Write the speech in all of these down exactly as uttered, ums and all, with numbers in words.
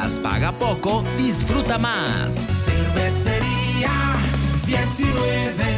mientras paga poco, disfruta más. Cervecería diecinueve.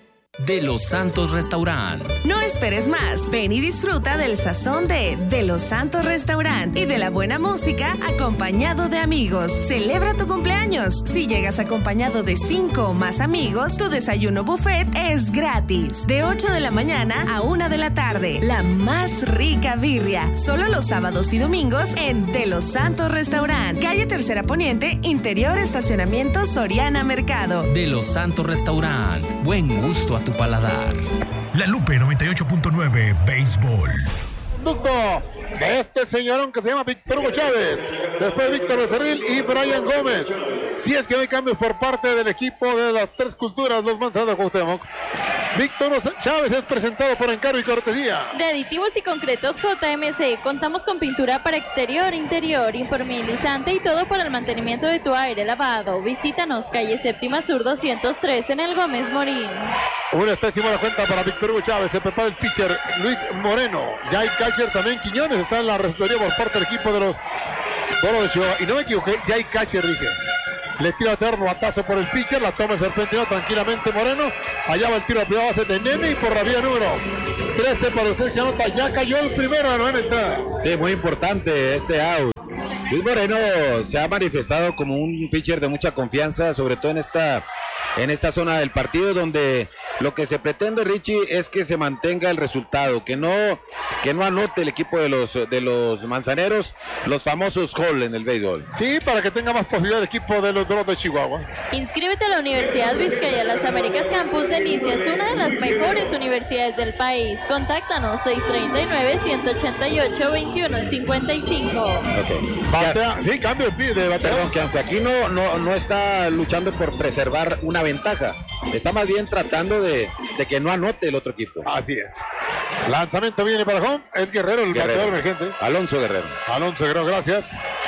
De Los Santos Restaurant. No esperes más. Ven y disfruta del sazón de De Los Santos Restaurant y de la buena música acompañado de amigos. Celebra tu cumpleaños. Si llegas acompañado de cinco o más amigos, tu desayuno buffet es gratis. De ocho de la mañana a una de la tarde. La más rica birria. Solo los sábados y domingos en De Los Santos Restaurant. Calle Tercera Poniente, interior estacionamiento Soriana Mercado. De Los Santos Restaurant. Buen gusto a tu paladar. La Lupe noventa y ocho punto nueve Béisbol. Conducto de este señorón que se llama Víctor Hugo Chávez, después Víctor Becerril y Brian Gómez. Si es que no hay cambios por parte del equipo de las tres culturas, los Manzanos de Cuauhtémoc. Víctor Chávez es presentado por encargo y cortesía de Aditivos y Concretos J M C. Contamos con pintura para exterior, interior, impermeabilizante y todo para el mantenimiento de tu aire lavado. Visítanos, calle Séptima Sur doscientos tres en el Gómez Morín. Una estécima la cuenta para Víctor Hugo Chávez. Se prepara el pitcher Luis Moreno. Ya hay catcher también. Quiñones está en la receptoría por parte del equipo de los Toros de Chihuahua. Y no me equivoqué, ya hay catcher, dije. Le tira eterno batazo por el pitcher, la toma el serpentino tranquilamente Moreno. Allá va el tiro a primera base de Nene y por la vía número trece para usted que anota. Ya cayó el primero de la novena entrada. Sí, muy importante este out. Luis Moreno se ha manifestado como un pitcher de mucha confianza, sobre todo en esta, en esta zona del partido, donde lo que se pretende, Richie, es que se mantenga el resultado, que no, que no anote el equipo de los, de los manzaneros los famosos hall en el béisbol. Sí, para que tenga más posibilidad el equipo de los Doros de Chihuahua. Inscríbete a la Universidad Vizcaya Las Américas Campus Delicias, una de las mejores universidades del país. Contáctanos seis tres nueve, uno ocho ocho, dos uno cinco cinco. Okay. Batea, sí, cambio de bateo. Perdón, que aunque aquí no, no, no está luchando por preservar una ventaja, está más bien tratando de, de que no anote el otro equipo. Así es. Lanzamiento viene para home. Es Guerrero el Guerrero. bateador emergente. Alonso Guerrero. Alonso Guerrero, gracias.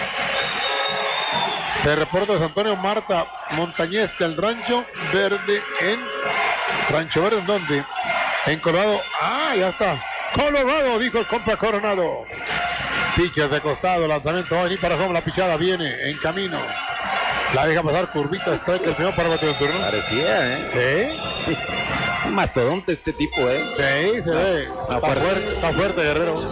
Se reporta de Antonio Marta Montañez del Rancho Verde en... ¿Rancho Verde en dónde? En Colorado. Ah, ya está. Colorado, dijo el compa Coronado. Pitcher de costado, lanzamiento va a venir para home, la pichada viene en camino. La deja pasar, curvita, strike el señor para batir el turno. Parecía, ¿eh? Sí. Un mastodonte este tipo, ¿eh? Sí, se ve. Ah, está, fuerte. fuerte, está fuerte, Guerrero.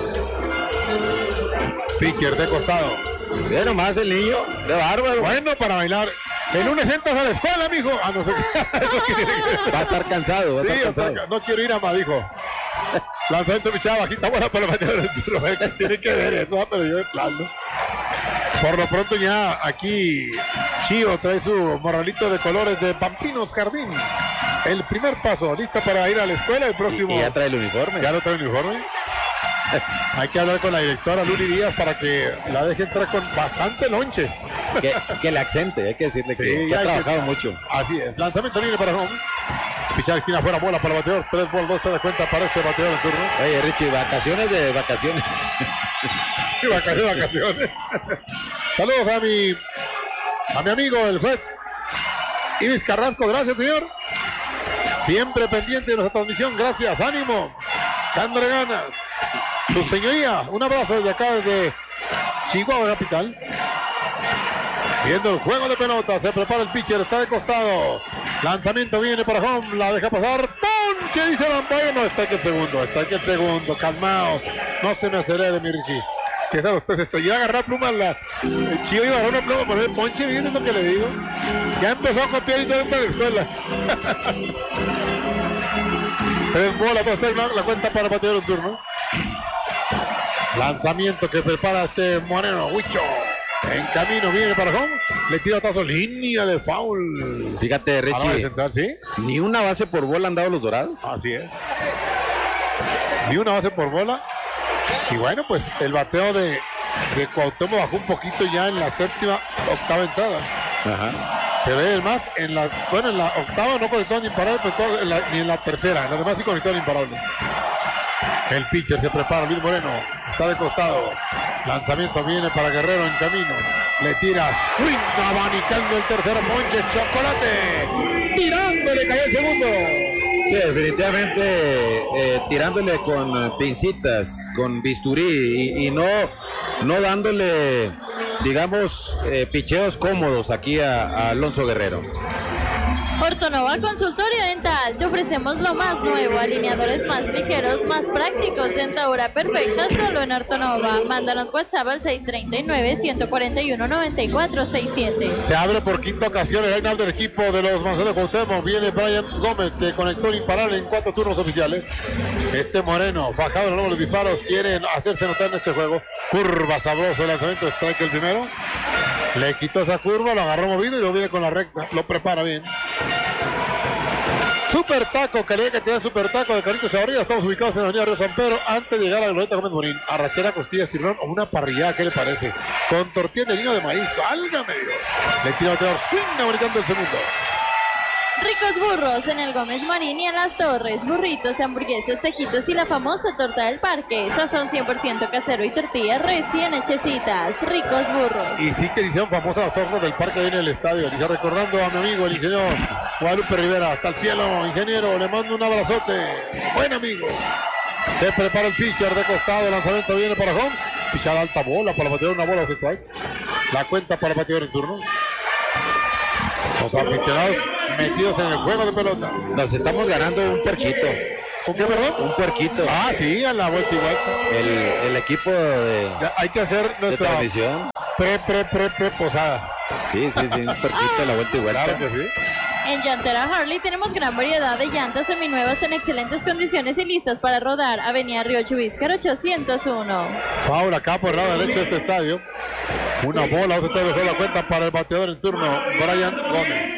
Pitcher de costado. Ve nomás el niño, de bárbaro. Bueno, para bailar. El lunes entras a la escuela, mijo. Ah, no sé qué. Eso quiere decir. Va a estar cansado, va a Sí, estar cansado. está- no quiero ir a más, dijo. Lanzamiento pichada bajita, buena para el bateador del turno. ¿Qué tiene que ver eso? Ah, pero yo de plano. Por lo pronto ya aquí Chío trae su morralito de colores de Pampinos Jardín. El primer paso, lista para ir a la escuela el próximo. Y, y ya trae el uniforme. ¿Ya lo trae el uniforme? Hay que hablar con la directora Luli Díaz para que la deje entrar con bastante lonche. Que, que le accente, hay que decirle Sí, que, que ya ha hay que- trabajado mucho. Así es. Lanzamiento viene para home. Pichada esquina afuera, bola para el bateador. Tres bolas, dos se da cuenta para este bateador en turno. Oye, Richie, vacaciones de vacaciones. Y vacaciones, vacaciones. Saludos a mi a mi amigo el juez Ibis Carrasco, gracias señor. Siempre pendiente de nuestra transmisión, gracias, ánimo, echándole ganas. Su señoría, un abrazo desde acá, desde Chihuahua capital. Viendo el juego de pelota, se prepara el pitcher, está de costado. Lanzamiento viene para home, la deja pasar. ¡Ponche! Dice el umpire. No, está aquí el segundo, está aquí el segundo. Calmaos, no se me acelere, mi Richie. Que están los tres, esto. Iba a agarrar plumas, la... el Chío iba a agarrar una pluma por el ponche, fíjense lo que le digo. Ya empezó a copiar y todo en la escuela. Tres bolas, va a ser la, la cuenta para batear un turno. Lanzamiento que prepara este Moreno, Huicho. En camino viene para home, le tira tazo, línea de foul. Fíjate, A la hora de Richie, centrar, ¿sí? ni una base por bola han dado los Dorados. Así es. Ni una base por bola. Y bueno, pues el bateo de, de Cuauhtémoc bajó un poquito ya en la séptima, octava entrada. Ajá. Se ve el más en las, bueno, en la octava no conectó ni imparable, pero todo en la- ni en la tercera. En las demás sí conectó ni imparable. El pitcher se prepara, Luis Moreno, está de costado. Lanzamiento viene para Guerrero en camino. Le tira, swing, abanicando el tercero, Monche, chocolate. Tirándole, cayó el segundo. Sí, definitivamente eh, tirándole con eh, pincitas, con bisturí y, y no, no dándole digamos, eh, picheos cómodos aquí a, a Alonso Guerrero. Ortonova Consultorio Dental, te ofrecemos lo más nuevo, alineadores más ligeros, más prácticos, dentadura perfecta solo en Ortonova. Mándanos WhatsApp al seis tres nueve, uno cuatro uno, nueve cuatro seis siete. Se abre por quinta ocasión el line-up del equipo de los Manzanos Cuauhtémoc. Viene Brian Gómez, que conectó un imparable en cuatro turnos oficiales. Este Moreno, fajado en los nuevos disparos, quieren hacerse notar en este juego. Curva sabroso, el lanzamiento de strike el primero. Le quitó esa curva, lo agarró movido y lo viene con la recta. Lo prepara bien. Super taco, calidad que tiene super taco de Carlitos Chavarría. Estamos ubicados en la avenida Río San Pedro, antes de llegar a la glorieta Gómez Morín. Arrachera, costillas, tirrón o una parrillada, ¿qué le parece? Con tortilla de lino de maíz, válgame Dios. Le tira a bateador, swing americano el segundo. Ricos burros en el Gómez Morín y en Las Torres, burritos, hamburguesas, tejitos y la famosa torta del parque. Sazón cien por ciento casero y tortillas recién hechecitas. Ricos burros. Y sí que hicieron famosas las tortas del parque ahí en el estadio. Dice, recordando a mi amigo el ingeniero Guadalupe Rivera, hasta el cielo, ingeniero, le mando un abrazote. Buen amigo. Se prepara el pitcher de costado, lanzamiento viene para home. Pichada alta bola para batear, una bola de strike. La cuenta para el bateador en turno. Los aficionados metidos en el juego de pelota. Nos estamos ganando un puerquito. ¿Con qué, perdón? Un puerquito. Ah, sí, a la vuelta y vuelta. El, el equipo de, ya, hay que hacer nuestra de transmisión. Pre, pre, pre, pre, posada. Sí, sí, sí, un puerquito a la vuelta y vuelta. Claro que sí. En Llantera Harley tenemos gran variedad de llantas seminuevas en excelentes condiciones y listas para rodar. Avenida Río Chubíscar ochocientos uno. Foul acá por el lado derecho de este estadio. Una bola, otra vez la cuenta para el bateador en turno, Brian Gómez.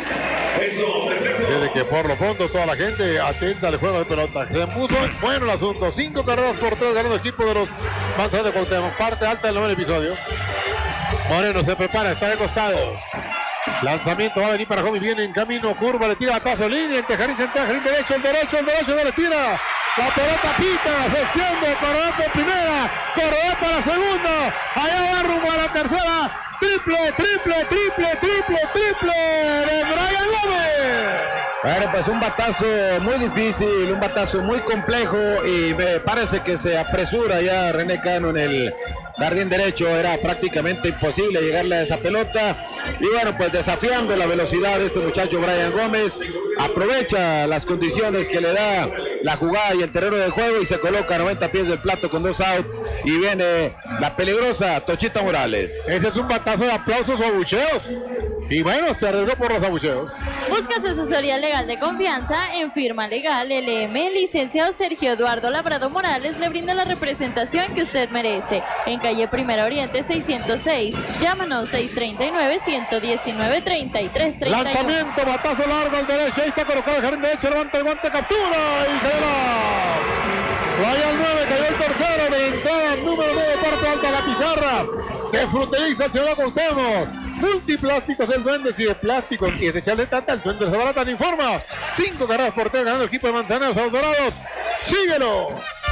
Desde que por lo pronto toda la gente atenta al juego de pelota. Se puso bueno el asunto. Cinco carreras por tres ganando el equipo de los Manzanos de Cuauhtémoc. Parte alta del noveno episodio. Moreno se prepara, está de costado. Lanzamiento va a venir para Jomi, viene en camino, curva, le tira batazo, línea, entre Jarín central, Jarín derecho, el derecho, el derecho, no le tira. La pelota pita, se extiende, corredor por primera, corredor para segunda, allá va rumbo a la tercera. Triple, triple, triple, triple, triple de Brian Gómez. Bueno, pues un batazo muy difícil, un batazo muy complejo y me parece que se apresura ya René Cano en el jardín derecho. Era prácticamente imposible llegarle a esa pelota y bueno, pues desafiando la velocidad de este muchacho Brian Gómez, aprovecha las condiciones que le da la jugada y el terreno de juego y se coloca a noventa pies del plato con dos outs y viene la peligrosa Tochita Morales. Ese es un batazo de aplausos o abucheos y bueno, se arriesgó por los abucheos. Buscas asesoría legal de confianza en Firma Legal L M. Licenciado Sergio Eduardo Labrado Morales le brinda la representación que usted merece. En calle Primera Oriente seiscientos seis. Llámanos seis tres nueve, uno uno nueve, tres tres tres uno. Lanzamiento, batazo largo al derecho. Ahí está colocado el jardín derecho. Levanta el guante, captura y se va. Vaya al nueve, cayó el tercero de la entrada número nueve, parte alta de la pizarra. Que fruteriza el señor Cuauhtémoc. Multiplásticos el duende, si de plástico y es echarle tanta, el duende se barata, te informa. Cinco carreras por tres ganando el equipo de Manzanares a los Dorados. ¡Síguelo!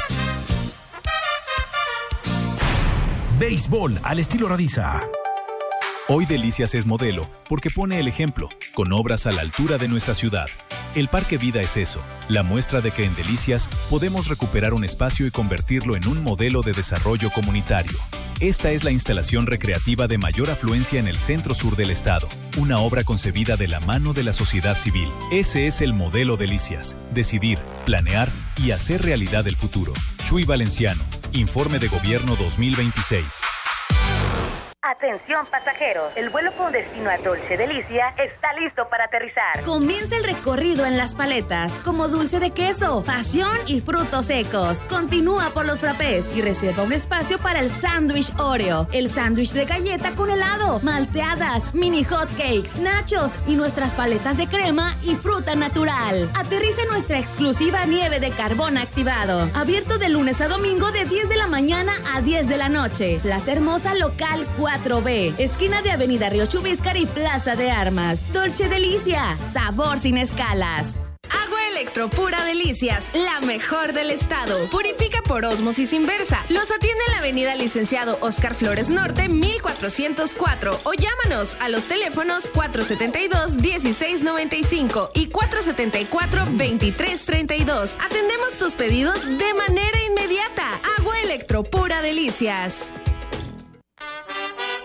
Béisbol al estilo Radiza. Hoy Delicias es modelo porque pone el ejemplo, con obras a la altura de nuestra ciudad. El Parque Vida es eso, la muestra de que en Delicias podemos recuperar un espacio y convertirlo en un modelo de desarrollo comunitario. Esta es la instalación recreativa de mayor afluencia en el centro sur del estado, una obra concebida de la mano de la sociedad civil. Ese es el modelo Delicias, decidir, planear y hacer realidad el futuro. Chuy Valenciano, Informe de Gobierno dos mil veintiséis. Atención pasajeros, el vuelo con destino a Dolce Delicia está listo para aterrizar. Comienza el recorrido en las paletas, como dulce de queso, pasión y frutos secos. Continúa por los frappés y reserva un espacio para el sándwich Oreo, el sándwich de galleta con helado, malteadas, mini hot cakes, nachos y nuestras paletas de crema y fruta natural. Aterriza en nuestra exclusiva nieve de carbón activado, abierto de lunes a domingo de diez de la mañana a diez de la noche. Plaza Hermosa Local cuatro B, esquina de Avenida Río Chubíscar y Plaza de Armas. Dolce Delicia, sabor sin escalas. Agua Electro Pura Delicias, la mejor del estado. Purifica por ósmosis inversa. Los atiende en la avenida Licenciado Oscar Flores Norte, mil cuatrocientos cuatro. O llámanos a los teléfonos cuatro setenta y dos, dieciséis noventa y cinco y cuatro setenta y cuatro, veintitrés treinta y dos. Atendemos tus pedidos de manera inmediata. Agua Electro Pura Delicias.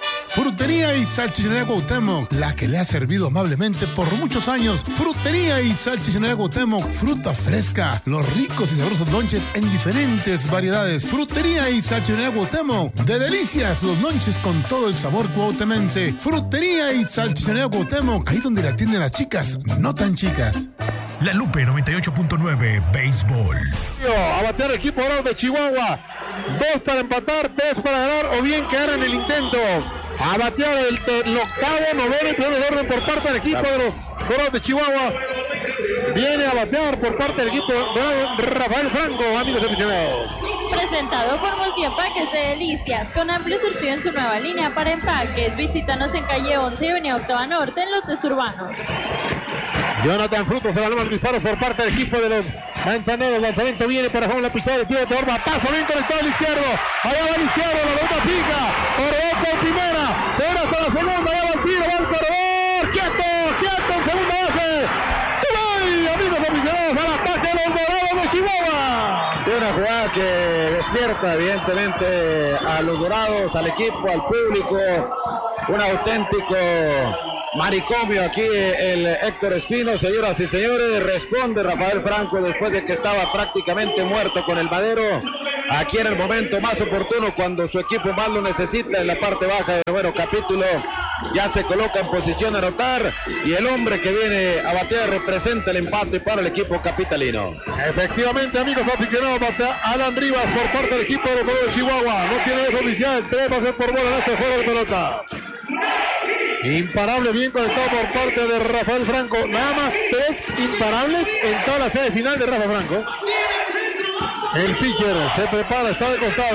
Frutería y Salchichonería Cuauhtémoc, la que le ha servido amablemente por muchos años. Frutería y Salchichonería Cuauhtémoc, fruta fresca, los ricos y sabrosos lonches en diferentes variedades. Frutería y Salchichonería Cuauhtémoc, de delicias los lonches con todo el sabor cuauhtemense. Frutería y Salchichonería Cuauhtémoc, ahí donde la atienden las chicas, no tan chicas. La Lupe noventa y ocho punto nueve, béisbol. A batear el equipo dorado de Chihuahua. Dos para empatar, tres para ganar o bien quedar en el intento. A batear el, el octavo, noveno y primer orden por parte del equipo de los dorados de Chihuahua. Viene a batear por parte del equipo de Rafael Franco, amigos aficionados. Presentado por Multiempaques de Delicias, con amplio surtido en su nueva línea para empaques. Visítanos en calle once y avenida Octava Norte en Lotes Urbanos. Jonathan Frutos se la loma el disparo por parte del equipo de los Manzaneros. El lanzamiento viene para Juan la pisada de tiro de batazo bien conectado al izquierdo. Allá va al izquierdo, la pelota fija. Corredor por primera. Se va hasta la segunda. Allá va el tiro, va el corredor. Quieto, quieto en segunda base. ¡Ay, amigos aficionados, al ataque de los Dorados de Chihuahua! Una jugada que despierta evidentemente a los Dorados, al equipo, al público. Un auténtico manicomio aquí el Héctor Espino. Señoras y señores, responde Rafael Franco después de que estaba prácticamente muerto con el madero. Aquí en el momento más oportuno, cuando su equipo más lo necesita, en la parte baja del noveno capítulo, ya se coloca en posición de anotar y el hombre que viene a batear representa el empate para el equipo capitalino. Efectivamente, amigos aficionados, batea Alan Rivas por parte del equipo de los Dorados de Chihuahua. No tiene eso oficial, tres va a ser por bola en este juego de pelota. Imparable, bien conectado por parte de Rafael Franco. Nada más tres imparables en toda la serie final de Rafa Franco. El pitcher se prepara, está de costado.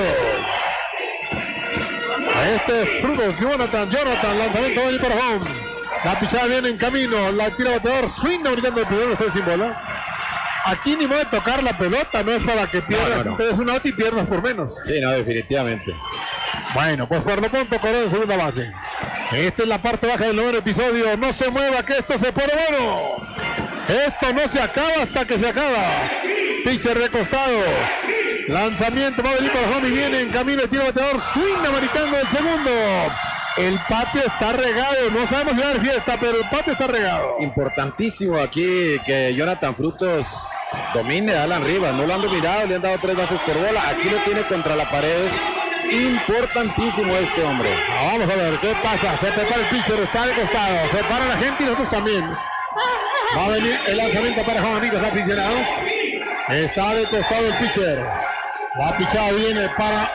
Este Frutos, Jonathan, Jonathan, lanzamiento va a venir para home. La pichada viene en camino, la tira bateador, swing brincando el primero, está sin bola. Aquí ni modo de tocar la pelota, no es para que pierdas, no, no, no. Es un out y pierdas por menos. Sí, no, definitivamente. Bueno, pues por lo pronto corre en segunda base. Esta es la parte baja del noveno episodio. No se mueva, que esto se pone bueno. Esto no se acaba hasta que se acaba. Pitcher recostado. Lanzamiento, va a venir por home y viene en camino el tiro bateador. Swing americano el segundo. El patio está regado. No sabemos si va a haber fiesta, pero el patio está regado. Importantísimo aquí que Jonathan Frutos domine a Alan Rivas. No lo han dominado, le han dado tres bases por bola. Aquí lo tiene contra la pared. Importantísimo este hombre. Ah, vamos a ver qué pasa. Se prepara el pitcher, está de costado. Se para la gente y nosotros también. Va a venir el lanzamiento para Juan, amigos aficionados. Está de costado el pitcher. La pichada viene para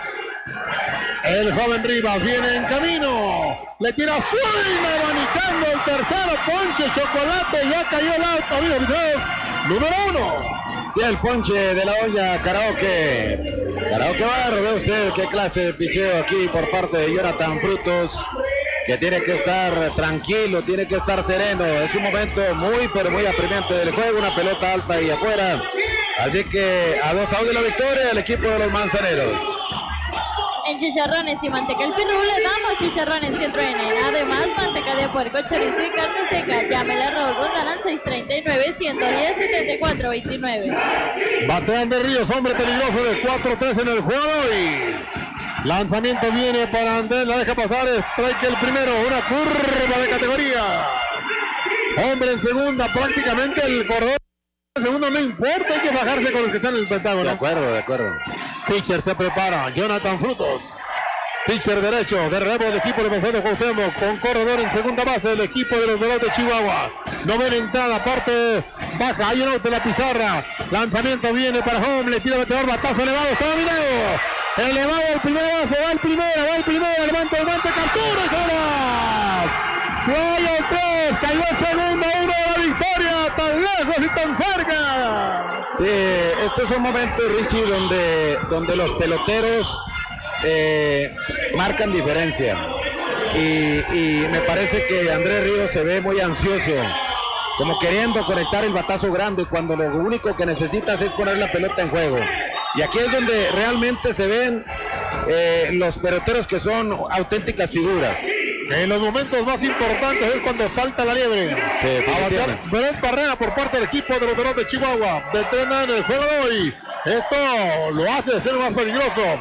el joven Rivas. Viene en camino. Le tira swing, abanicando el tercero. Ponche, chocolate. Ya cayó el auto, amigos aficionados. Número uno. Sí, el ponche de la olla karaoke. Karaoke bar, ve usted qué clase de picheo aquí por parte de Jonathan Frutos, que tiene que estar tranquilo, tiene que estar sereno. Es un momento muy, pero muy apremiante del juego, una pelota alta y afuera. Así que a dos outs de la victoria, el equipo de los Manzaneros. En chicharrones y manteca el pirru le damos chicharrones que truenen. Además, manteca de puerco, chorizo y carne seca. Llámele a Raúl Rondán al seis tres nueve, uno uno cero, siete cuatro dos nueve. Batean de Ríos, hombre peligroso de cuatro tres en el juego y lanzamiento viene para Andrés, la deja pasar, strike el primero, una curva de categoría. Hombre en segunda, prácticamente el corredor en segunda no importa, hay que bajarse con los que están en el pentágono. De acuerdo, de acuerdo. Pitcher se prepara, Jonathan Frutos. Pitcher derecho, de relevo del equipo de Manzano Cuauhtémoc, con corredor en segunda base el equipo de los Dorados de Chihuahua. Novena entrada, parte baja, hay un auto en la pizarra. Lanzamiento viene para home, le tira el bateador, batazo elevado, está dominado. Elevado el primer base, va el primero, va el primero, levanta, levanta, captura y fuera. Fly al tres, cayó el segundo, uno de la victoria, tan lejos y tan cerca. Sí, este es un momento, Richie, donde, donde los peloteros eh, marcan diferencia. Y, y me parece que Andrés Ríos se ve muy ansioso, como queriendo conectar el batazo grande, cuando lo único que necesitas es poner la pelota en juego. Y aquí es donde realmente se ven eh, los peloteros que son auténticas figuras. En los momentos más importantes es cuando salta la liebre. Sí, a batear Brent Barrera por parte del equipo de los Dorados de Chihuahua. Veterana en el juego de hoy. Esto lo hace ser más peligroso.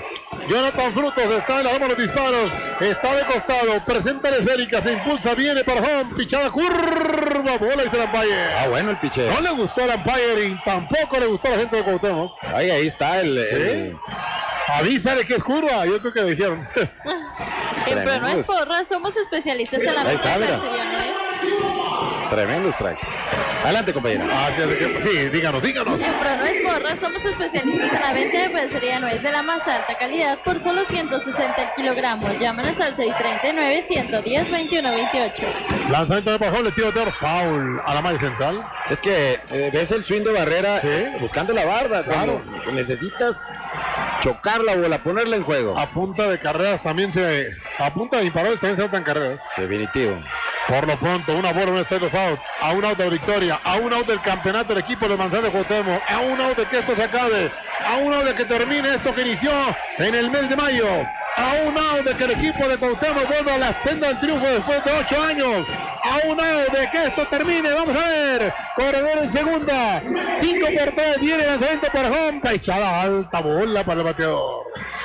Jonathan Frutos está en la gama de los disparos. Está de costado. Presenta la esférica. Se impulsa. Viene para home. Pichada curva. Bola dice el umpire. Ah, bueno el picheo. No le gustó al umpire y tampoco le gustó a la gente de Cuauhtémoc. Ahí, ahí está el... el... ¿Sí? Avísale que es curva. Yo creo que le dijeron. Pero no es porra. Somos especialistas en la ahí está, venta de mira. Canciller, ¿no es? Tremendo strike. Adelante, compañero. Ah, sí, díganos, díganos. En Pro no es porra, somos especialistas en la venta de pulsería nuez de la más alta calidad por solo ciento sesenta el kilogramo. Llámanos al seis tres nueve, uno uno cero, veintiuno veintiocho. Lanzamiento de bajón, le tiro de foul a la malla central. Es que eh, ves el swing de Barrera, ¿sí? Buscando la barda. Claro. Necesitas chocar la bola, ponerla en juego. A punta de carreras también se... A punta de imparables también se notan carreras. Definitivo. Por lo pronto, una bola, un strike, dos out. A un out de la victoria, a un out del campeonato del equipo de Manzanares de Cuauhtémoc, a un out de que esto se acabe, a un out de que termine esto que inició en el mes de mayo, a un out de que el equipo de Cuauhtémoc vuelva a la senda del triunfo después de ocho años, a un out de que esto termine. Vamos a ver, corredor en segunda, cinco por tres, viene el lanzamiento para home, echada alta, bola para el bateador.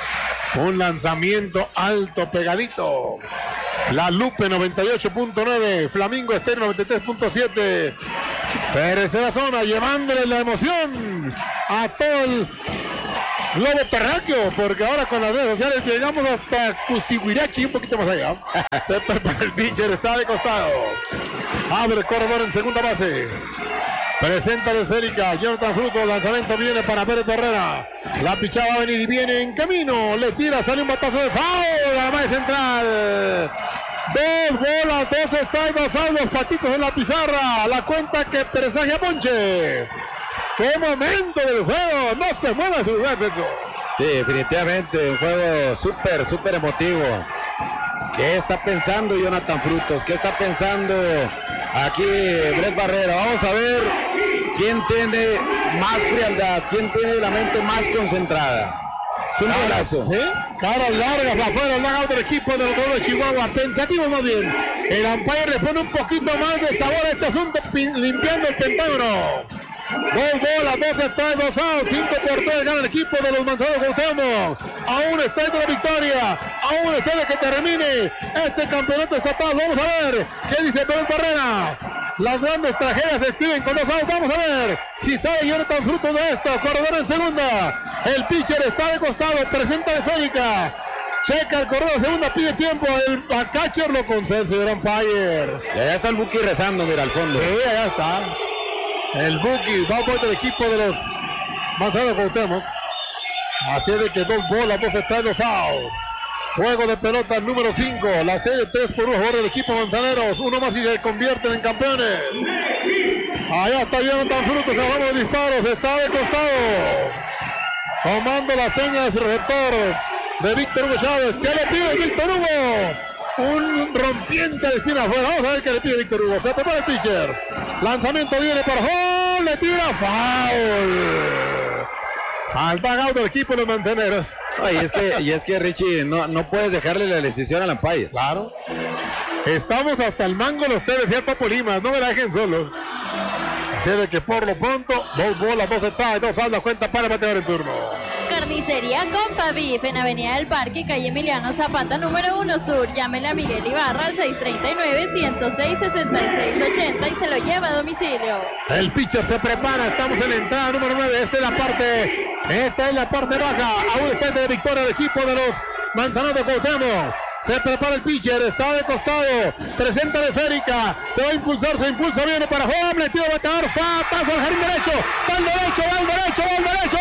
Un lanzamiento alto, pegadito. La Lupe noventa y ocho punto nueve, Flamingo Estéreo noventa y tres punto siete. Tercera zona, llevándole la emoción a todo el globo terráqueo, porque ahora con las redes sociales llegamos hasta Custihuirachi y un poquito más allá. Se prepara el pitcher, está de costado. Abre el corredor en segunda base. Presenta la esférica, Jonathan Frutos, lanzamiento viene para Pérez Herrera. La pichada va a venir y viene en camino. Le tira, sale un batazo de foul a la malla central. Dos bolas, dos strikes, dos out, los patitos en la pizarra. La cuenta que presagia ponche. ¡Qué momento del juego! No se mueva su lugar, Celso. Sí, definitivamente un juego súper, súper emotivo. ¿Qué está pensando Jonathan Frutos? ¿Qué está pensando aquí Brett Barrera? Vamos a ver quién tiene más frialdad, quién tiene la mente más concentrada. Es un golazo. ¿Sí? Caras largas afuera, el lagado del equipo de los Toros de Chihuahua. Pensativo más bien. El umpire le pone un poquito más de sabor a este asunto, limpiando el pentágono. Dos bolas, dos strikes, dos outs, cinco por tres gana el equipo de los Manzanares de Cuauhtémoc. Aún strike de la victoria, aún strike de que termine este campeonato estatal. Vamos a ver qué dice Pérez Barrera. Las grandes tragedias se escriben con dos outs. Vamos a ver si sabe Jonathan Frutos de esto. Corredor en segunda. El pitcher está de costado, presenta la esférica. Checa el corredor de segunda, pide tiempo. El catcher lo concede, señor umpire. Y allá está el Buki rezando, mira, al fondo. Sí, allá está. El Buki va a poner del equipo de los Manzanares de Cuauhtémoc. Así de que dos bolas, dos strikes, dos out. Juego de pelota número cinco. La serie tres por uno a favor del equipo Manzaneros. Uno más y se convierten en campeones. Allá está Jonathan Frutos, abajo de disparos. Está de costado. Tomando la seña de su receptor de Víctor Hugo Chávez. ¿Qué le pide Víctor Hugo? Un rompiente de esquina afuera. Vamos a ver qué le pide Víctor Hugo. Se prepara el pitcher. Lanzamiento viene para home. Le tira foul. Al dugout del equipo de los Manzaneros. Ay, y es que, y es que Richie, no, no puedes dejarle la decisión al umpire. Claro. Estamos hasta el mango los tres, decía el Papo Limas. No me la dejen solos. Así de que por lo pronto, dos bolas, dos strikes, dos saldas, cuenta para batear el turno. Carnicería Compa Beef en Avenida del Parque, calle Emiliano Zapata, número uno Sur. Llámele a Miguel Ibarra al seis tres nueve, uno cero seis, seis seis ocho cero y se lo lleva a domicilio. El pitcher se prepara, estamos en la entrada número nueve. Esta es la parte, esta es la parte baja. Aún está de victoria del equipo de los Manzanares de Cuauhtémoc. Se prepara el pitcher, está de costado, presenta la esférica, se va a impulsar, se impulsa, viene para home, le tira a batear, fatazo al jardín derecho, va al derecho, va al derecho, va al derecho.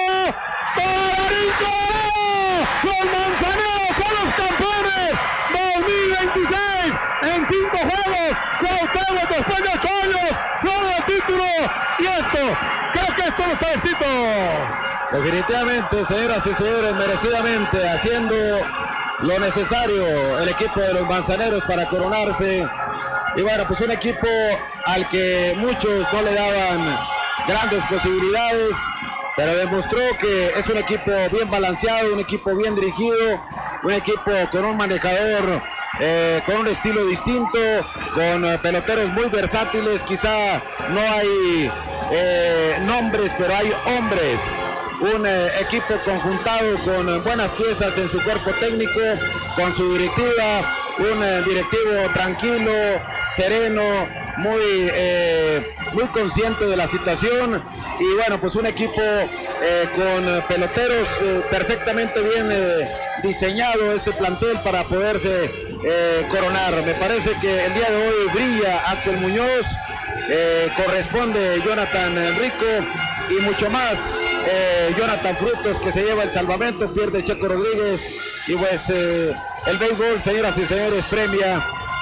¡Paradito! ¡Los Manzaneros son los campeones! dos mil veintiséis en cinco juegos. Cuauhtémoc después de ocho años logra el título. Y esto, creo que esto no está escrito. Definitivamente, señoras y señores, merecidamente haciendo lo necesario el equipo de los Manzaneros para coronarse. Y bueno, pues un equipo al que muchos no le daban grandes posibilidades, pero demostró que es un equipo bien balanceado, un equipo bien dirigido, un equipo con un manejador eh, con un estilo distinto, con eh, peloteros muy versátiles. Quizá no hay eh, nombres, pero hay hombres. un eh, equipo conjuntado con eh, buenas piezas en su cuerpo técnico, con su directiva, un eh, directivo tranquilo, sereno, muy, eh, muy consciente de la situación, y bueno, pues un equipo eh, con eh, peloteros eh, perfectamente bien eh, diseñado este plantel para poderse eh, coronar. Me parece que el día de hoy brilla Axel Muñoz, eh, corresponde Jonathan Rico y mucho más eh, Jonathan Frutos, que se lleva el salvamento, pierde Checo Rodríguez, y pues eh, el béisbol, señoras y señores, premia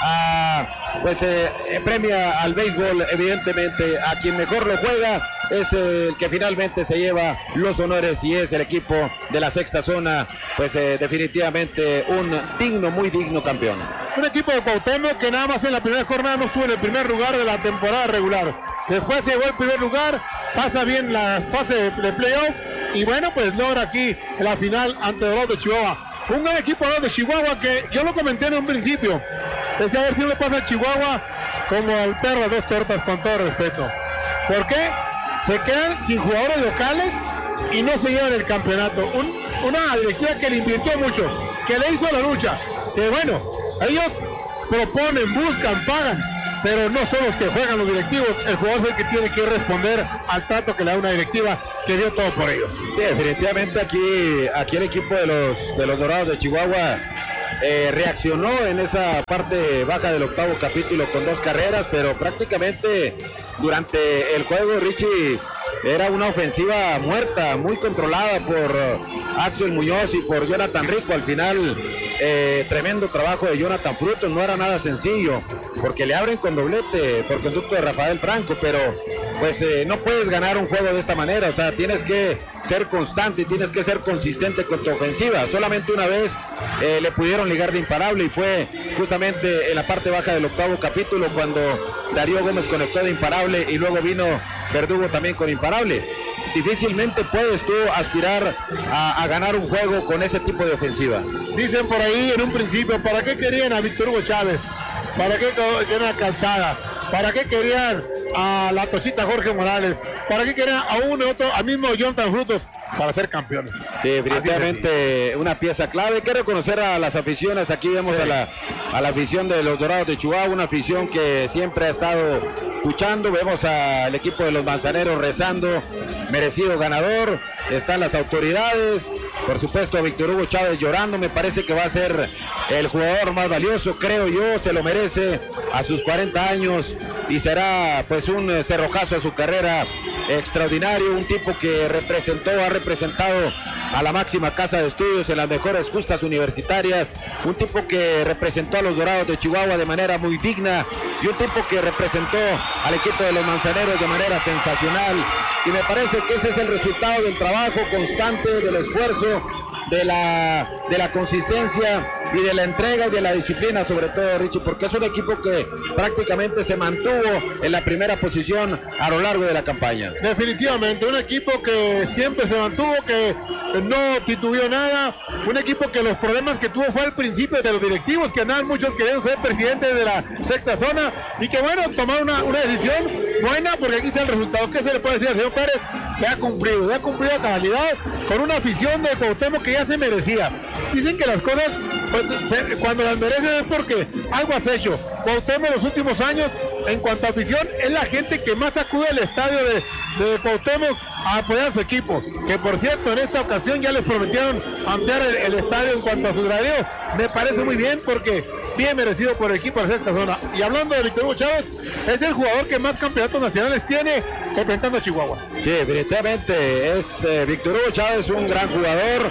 a, pues eh, premia al béisbol, evidentemente a quien mejor lo juega es el que finalmente se lleva los honores, y es el equipo de la sexta zona, pues eh, definitivamente un digno, muy digno campeón. Un equipo de Cuauhtémoc que nada más en la primera jornada no estuvo en el primer lugar de la temporada regular. Después llegó al primer lugar, pasa bien la fase de, de playoff, y bueno, pues logra aquí en la final ante Dorados de Chihuahua. Un gran equipo de Chihuahua que yo lo comenté en un principio. Desde a ver si no le pasa a Chihuahua como al perro de dos tortas, con todo respeto. ¿Por qué? Se quedan sin jugadores locales y no se llevan el campeonato. Un, una directiva que le invirtió mucho, que le hizo la lucha. Que bueno, ellos proponen, buscan, pagan, pero no son los que juegan los directivos. El jugador es el que tiene que responder al trato que le da una directiva que dio todo por ellos. Sí, definitivamente aquí, aquí el equipo de los, de los Dorados de Chihuahua eh, reaccionó en esa parte baja del octavo capítulo con dos carreras, pero prácticamente durante el juego, Richie, era una ofensiva muerta, muy controlada por Axel Muñoz y por Jonathan Rico. Al final, eh, tremendo trabajo de Jonathan Frutos, no era nada sencillo, porque le abren con doblete por conducto de Rafael Franco, pero pues eh, no puedes ganar un juego de esta manera. O sea, tienes que ser constante y tienes que ser consistente con tu ofensiva. Solamente una vez eh, le pudieron ligar de imparable, y fue justamente en la parte baja del octavo capítulo cuando Darío Gómez conectó de imparable, y luego vino Verdugo también con imparable. Difícilmente puedes tú aspirar a, a ganar un juego con ese tipo de ofensiva. Dicen por ahí en un principio, ¿para qué querían a Víctor Hugo Chávez? ¿Para qué querían a Calzada? ¿Para qué querían a la Tochita Jorge Morales? ¿Para qué querían a uno y otro, al mismo Jonathan Frutos? Para ser campeones. Sí, definitivamente una pieza clave. Hay que reconocer a las aficiones. Aquí vemos sí. a, la, a la afición de los Dorados de Chihuahua, una afición que siempre ha estado escuchando. Vemos al equipo de los Manzaneros rezando, merecido ganador. Están las autoridades, por supuesto a Víctor Hugo Chávez llorando. Me parece que va a ser el jugador más valioso, creo yo, se lo merece a sus cuarenta años, y será pues un cerrojazo a su carrera extraordinario. Un tipo que representó, ha representado a la máxima casa de estudios en las mejores justas universitarias, un tipo que representó a los Dorados de Chihuahua de manera muy digna, y un tipo que representó al equipo de los Manzaneros de manera sensacional, y me parece que ese es el resultado del trabajo constante, del esfuerzo, de la, de la consistencia y de la entrega y de la disciplina, sobre todo, Richie, porque es un equipo que prácticamente se mantuvo en la primera posición a lo largo de la campaña. Definitivamente, un equipo que siempre se mantuvo, que no titubeó nada, un equipo que los problemas que tuvo fue al principio de los directivos, que andaban muchos queriendo ser presidentes de la sexta zona, y que bueno, tomaron una, una decisión buena, porque aquí está el resultado. ¿Qué se le puede decir al señor Pérez? Que ha cumplido, que ha cumplido a cabalidad, con una afición de Cuauhtémoc que ya se merecía. Dicen que las cosas, pues se, cuando las mereces es porque algo has hecho. Cuauhtémoc en los últimos años, en cuanto a afición, es la gente que más acude al estadio de, de Cuauhtémoc a apoyar a su equipo, que por cierto en esta ocasión ya les prometieron ampliar el, el estadio en cuanto a su gradeo. Me parece muy bien, porque bien merecido por el equipo de la sexta zona. Y hablando de Víctor Hugo Chávez, es el jugador que más campeonatos nacionales tiene representando a Chihuahua. Sí, definitivamente es eh, Víctor Hugo Chávez, un gran jugador.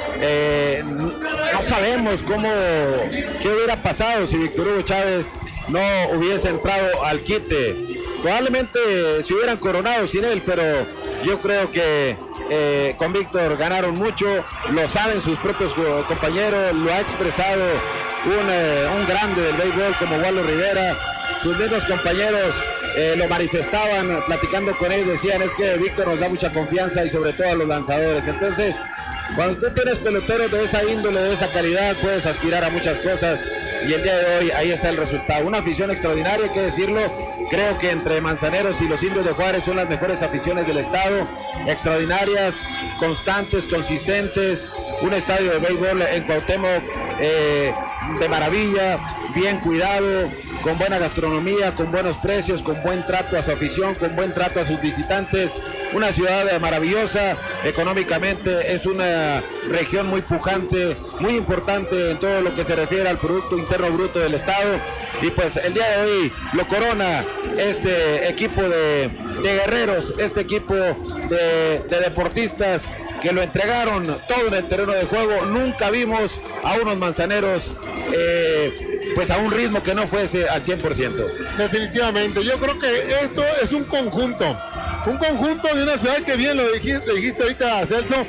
Eh, no sabemos cómo, qué hubiera pasado si Víctor Hugo Chávez no hubiese entrado al quite. Probablemente se hubieran coronado sin él, pero yo creo que eh, con Víctor ganaron mucho, lo saben sus propios compañeros, lo ha expresado un, eh, un grande del béisbol como Waldo Rivera. Sus mismos compañeros eh, lo manifestaban, platicando con él, decían: es que Víctor nos da mucha confianza, y sobre todo a los lanzadores. Entonces, cuando tú tienes peloteros de esa índole, de esa calidad, puedes aspirar a muchas cosas. y el día de hoy ahí está el resultado. Una afición extraordinaria, hay que decirlo. Creo que entre Manzaneros y los Indios de Juárez son las mejores aficiones del estado, extraordinarias, constantes, consistentes. Un estadio de béisbol en Cuauhtémoc eh, de maravilla, bien cuidado, con buena gastronomía, con buenos precios, con buen trato a su afición, con buen trato a sus visitantes. Una ciudad maravillosa, económicamente es una región muy pujante, muy importante en todo lo que se refiere al Producto Interno Bruto del estado. Y pues el día de hoy lo corona este equipo de, de guerreros, este equipo de, de deportistas que lo entregaron todo en el terreno de juego. Nunca vimos a unos Manzaneros eh, pues a un ritmo que no fuese al cien por ciento. Definitivamente, yo creo que esto es un conjunto, un conjunto de una ciudad que bien lo dijiste, dijiste ahorita, Celso,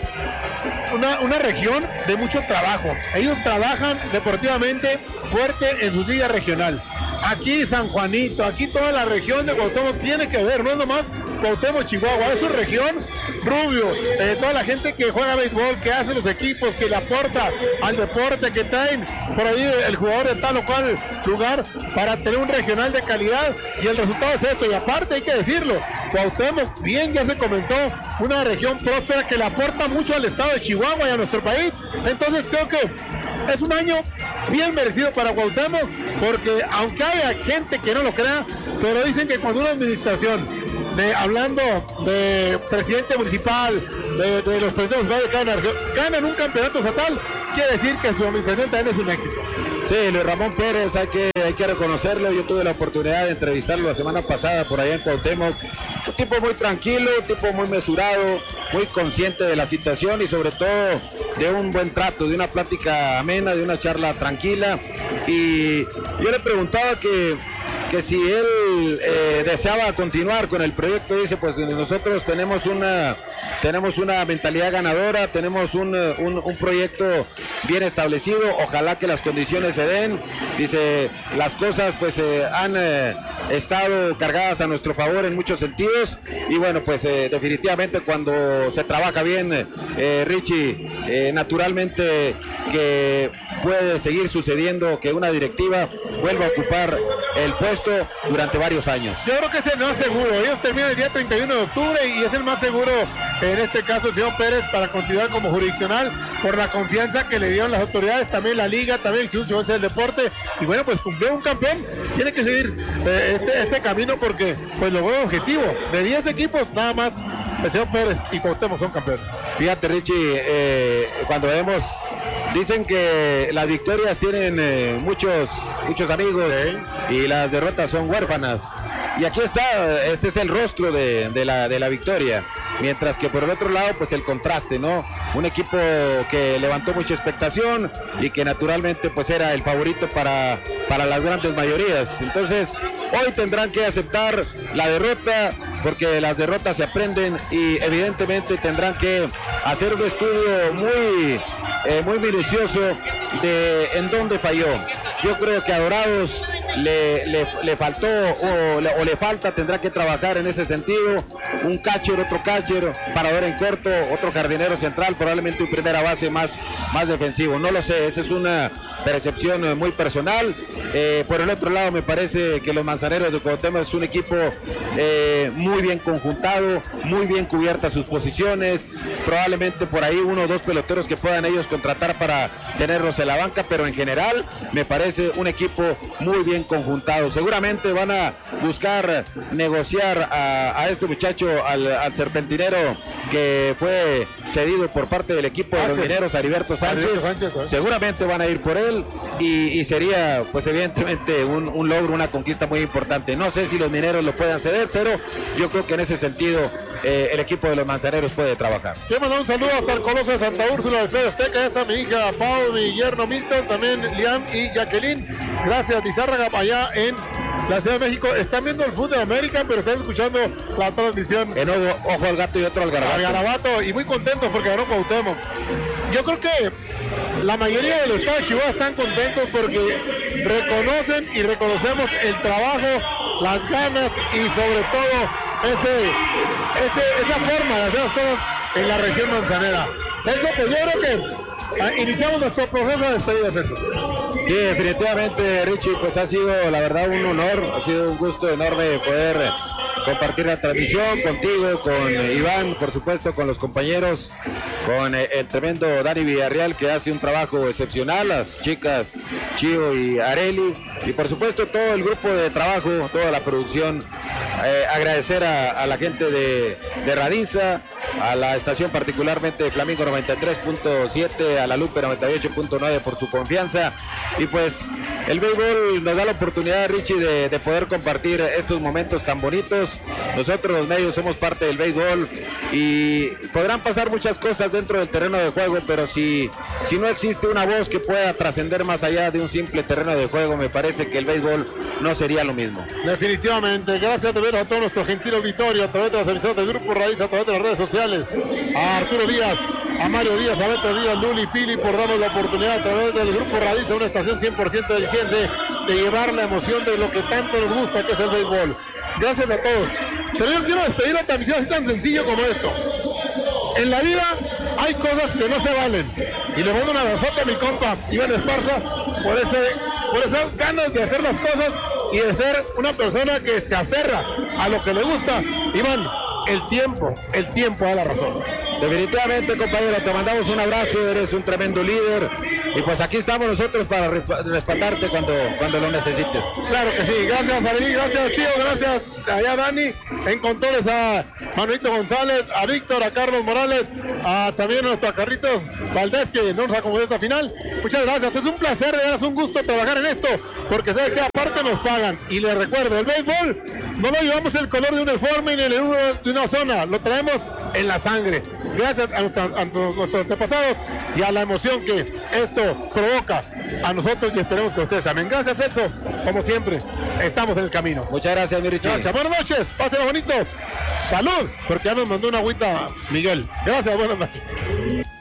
una, una región de mucho trabajo. Ellos trabajan deportivamente fuerte en su liga regional. Aquí San Juanito, aquí toda la región de Cuauhtémoc tiene que ver, no es nomás Cuauhtémoc, Chihuahua, es su región. Rubio, eh, toda la gente que juega béisbol, que hace los equipos, que le aporta al deporte, que traen por ahí el jugador de tal o cual lugar para tener un regional de calidad, y el resultado es esto. Y aparte hay que decirlo, Cuauhtémoc, bien ya se comentó, una región próspera que le aporta mucho al estado de Chihuahua y a nuestro país. Entonces creo que es un año bien merecido para Cuauhtémoc, porque aunque haya gente que no lo crea, pero dicen que cuando una administración, de, hablando de presidente municipal, de, de los presidentes municipales de cada región, ganan un campeonato estatal, quiere decir que su administración también es un éxito. Sí, Luis Ramón Pérez, hay que, hay que reconocerlo. Yo tuve la oportunidad de entrevistarlo la semana pasada por allá en Cuauhtémoc. Un tipo muy tranquilo, un tipo muy mesurado, muy consciente de la situación y sobre todo de un buen trato, de una plática amena, de una charla tranquila. Y yo le preguntaba que, que si él eh, deseaba continuar con el proyecto. Dice, pues nosotros tenemos una... Tenemos una mentalidad ganadora, tenemos un, un, un proyecto bien establecido, ojalá que las condiciones se den. Dice, las cosas pues eh, han eh, estado cargadas a nuestro favor en muchos sentidos y bueno, pues eh, definitivamente cuando se trabaja bien, eh, Richie, eh, naturalmente que puede seguir sucediendo que una directiva vuelva a ocupar el puesto durante varios años. Yo creo que es el más seguro, ellos terminan el día treinta y uno de octubre y es el más seguro, en este caso el señor Pérez, para continuar como jurisdiccional por la confianza que le dieron las autoridades, también la liga, también el Instituto del Deporte, y bueno, pues cumplió un campeón, tiene que seguir eh, este, este camino porque pues logró el objetivo, de diez equipos nada más el señor Pérez y Cuauhtémoc son campeones. Fíjate, Richie, eh, cuando vemos, dicen que las victorias tienen eh, muchos, muchos amigos y las derrotas son huérfanas. Y aquí está, este es el rostro de, de, la, de la victoria. Mientras que por el otro lado, pues el contraste, ¿no? Un equipo que levantó mucha expectación y que naturalmente pues era el favorito para, para las grandes mayorías. Entonces, hoy tendrán que aceptar la derrota porque las derrotas se aprenden y evidentemente tendrán que hacer un estudio muy, eh, muy minucioso de en dónde falló. Yo creo que a Dorados le, le, le faltó o le, o le falta, tendrá que trabajar en ese sentido. Un catcher, otro catcher, parador en corto, otro jardinero central, probablemente un primera base más, más defensivo. No lo sé, esa es una percepción muy personal. Eh, por el otro lado, me parece que los Manzaneros de Cuauhtémoc es un equipo eh, muy bien conjuntado, muy bien cubiertas sus posiciones. Probablemente por ahí uno o dos peloteros que puedan ellos contratar para tenerlos en la banca, pero en general me parece un equipo muy bien conjuntado. Seguramente van a buscar negociar a, a este muchacho, al, al serpentinero que fue cedido por parte del equipo de los mineros, Heriberto Sánchez. Sánchez ¿eh? Seguramente van a ir por él y, y sería pues evidentemente un, un logro, una conquista muy importante. No sé si los mineros lo puedan ceder, pero yo creo que en ese sentido eh, el equipo de los Manzaneros puede trabajar. Quiero mandar un saludo hasta el Coloso de Santa Úrsula del Estadio Azteca, esa mi hija Pau, mi yerno Milton, también Liam y Jacqueline. Gracias, Lizárraga, allá en la Ciudad de México. Están viendo el fútbol de América, pero están escuchando la transmisión. En ojo, ojo al gato y otro al garabato. Al garabato, y muy contentos porque ganó Cuauhtémoc. Yo creo que la mayoría de los estados de Chihuahua están contentos porque reconocen y reconocemos el trabajo, las ganas y sobre todo ese, ese, esa forma de hacer las cosas en la región manzanera. Eso, pues yo creo que ah, iniciamos nuestro proceso de despedida, Sergio. Sí, definitivamente, Richie, pues ha sido la verdad un honor, ha sido un gusto enorme poder compartir la transmisión contigo, con Iván, por supuesto, con los compañeros, con el tremendo Dani Villarreal, que hace un trabajo excepcional, las chicas Chío y Areli, y por supuesto todo el grupo de trabajo, toda la producción. Eh, agradecer a, a la gente de, de Radiza, a la estación particularmente de Flamingo noventa y tres punto siete, a la Lupe noventa y ocho punto nueve por su confianza. Y pues el béisbol nos da la oportunidad, Richie, de, de poder compartir estos momentos tan bonitos. Nosotros los medios somos parte del béisbol y podrán pasar muchas cosas dentro del terreno de juego, pero si, si no existe una voz que pueda trascender más allá de un simple terreno de juego, me parece que el béisbol no sería lo mismo. Definitivamente, gracias de ver a todo nuestro gentil auditorio a través de las emisoras del Grupo Radiza, a través de las redes sociales, a Arturo Díaz, a Mario Díaz, a Beto Díaz, Luli, Pili, por darnos la oportunidad a través del Grupo Radiza, una estación cien por ciento diligente, de llevar la emoción de lo que tanto nos gusta, que es el béisbol. Gracias a todos. Pero yo quiero despedir la transmisión así tan sencillo como esto. En la vida hay cosas que no se valen. Y le mando un abrazote a mi compa Iván Esparza por, ese, por esas ganas de hacer las cosas y de ser una persona que se aferra a lo que le gusta. Iván, el tiempo, el tiempo da la razón. Definitivamente, compañero, te mandamos un abrazo, eres un tremendo líder y pues aquí estamos nosotros para respaldarte cuando, cuando lo necesites. Claro que sí, gracias Farid, gracias Chío, gracias allá Dani, en controles a Manuelito González, a Víctor, a Carlos Morales, a también a nuestro Carlitos Valdés, que nos acomodó esta final. Muchas gracias, es un placer, de verdad es un gusto trabajar en esto, porque sabes que aparte nos pagan. Y les recuerdo, el béisbol no lo llevamos el color de un uniforme ni el de una zona, lo traemos en la sangre. Gracias a, nuestra, a nuestros antepasados y a la emoción que esto provoca a nosotros y esperemos que ustedes también. Gracias, Celso. Como siempre, estamos en el camino. Muchas gracias, mi Richie. Gracias. Buenas noches. Pásenlo bonito. Salud, porque ya nos mandó una agüita Miguel. Gracias, buenas noches.